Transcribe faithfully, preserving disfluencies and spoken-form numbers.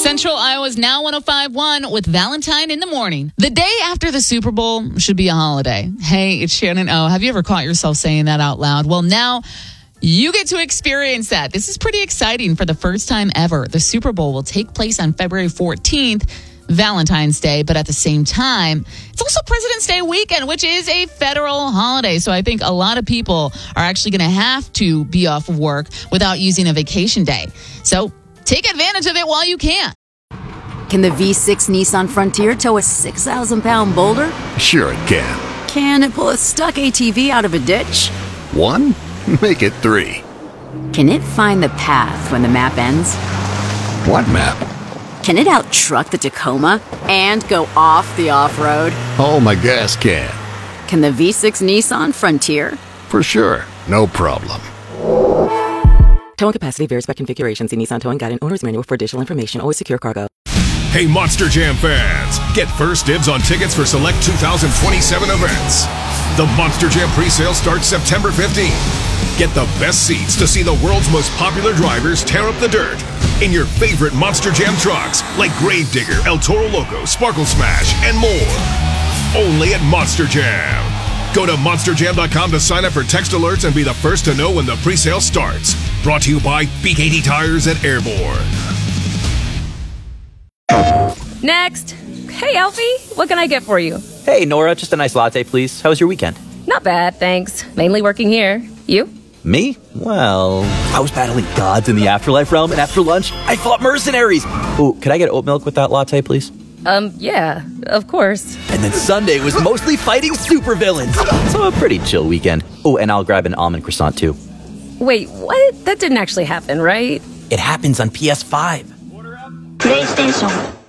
Central Iowa's Now one oh five point one with Valentine in the morning. The day after the Super Bowl should be a holiday. Hey, it's Shannon O. Have you ever caught yourself saying that out loud? Well, now you get to experience that. This is pretty exciting. For the first time ever, the Super Bowl will take place on February fourteenth, Valentine's Day, but at the same time, it's also President's Day weekend, which is a federal holiday. So I think a lot of people are actually going to have to be off of work without using a vacation day. So take advantage of it while you can. Can the V six Nissan Frontier tow a six thousand pound boulder? Sure it can. Can it pull a stuck A T V out of a ditch? One? Make it three. Can it find the path when the map ends? What map? Can it out-truck the Tacoma and go off the off-road? Oh, my gas can. Can the V six Nissan Frontier? For sure. No problem. Towing capacity varies by configuration. See Nissan Towing Guide and Owner's Manual for additional information. Always secure cargo. Hey, Monster Jam fans! Get first dibs on tickets for select two thousand twenty-seven events. The Monster Jam presale starts September fifteenth. Get the best seats to see the world's most popular drivers tear up the dirt in your favorite Monster Jam trucks like Gravedigger, El Toro Loco, Sparkle Smash, and more. Only at Monster Jam. Go to monster jam dot com to sign up for text alerts and be the first to know when the presale starts. Brought to you by B K T Tires and Airborne. Next. Hey, Alfie, what can I get for you? Hey, Nora, just a nice latte, please. How was your weekend? Not bad, thanks. Mainly working here. You? Me? Well, I was battling gods in the afterlife realm, and after lunch, I fought mercenaries. Ooh, could I get oat milk with that latte, please? Um, yeah, of course. And then Sunday was mostly fighting supervillains. So a pretty chill weekend. Oh, and I'll grab an almond croissant, too. Wait, what? That didn't actually happen, right? It happens on P S five. PlayStation.